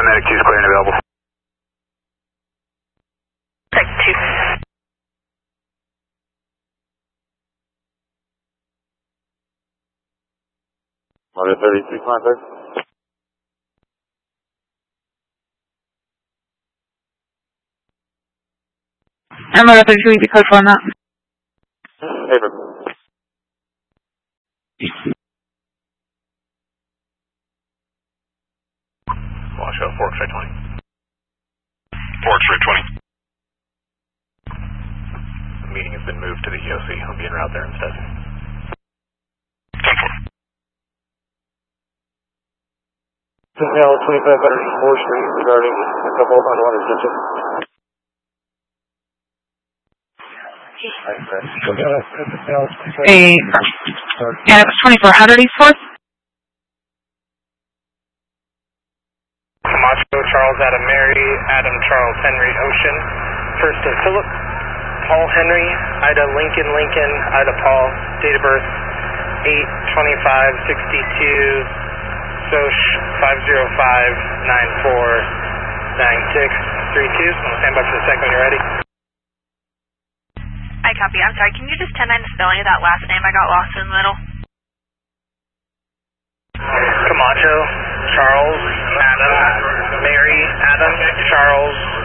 Medic 2 is clear and available. Tech 2. Motor 33 contact. I'm going to 33, be code 4 on that. Paper. Wash out, Fork Strike 20. Fork Strike 20. The meeting has been moved to the EOC. I'll be en route there instead. 10-4. Now 25 4th Street regarding a couple of unwanted symptoms. Hey, yeah, it was 24. How did he force? Camacho, Charles Adam Mary, Adam Charles Henry Ocean, first of Philip, Paul Henry, Ida Lincoln Lincoln, Ida Paul, date of birth 8/25/62, SOCH 505-949632. I'll stand by for the second when you're ready. I copy. I'm sorry, can you just 10-9 the spelling of that last name? I got lost in the middle. Camacho, Charles, Adam, Mary, Adam, Charles,